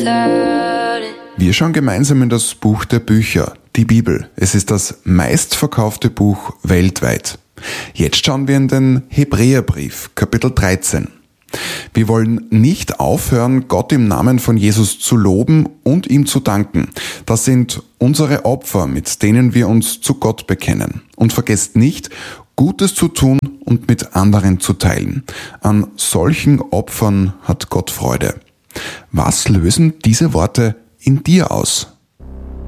Wir schauen gemeinsam in das Buch der Bücher, die Bibel. Es ist das meistverkaufte Buch weltweit. Jetzt schauen wir in den Hebräerbrief, Kapitel 13. Wir wollen nicht aufhören, Gott im Namen von Jesus zu loben und ihm zu danken. Das sind unsere Opfer, mit denen wir uns zu Gott bekennen. Und vergesst nicht, Gutes zu tun und mit anderen zu teilen. An solchen Opfern hat Gott Freude. Was lösen diese Worte in dir aus?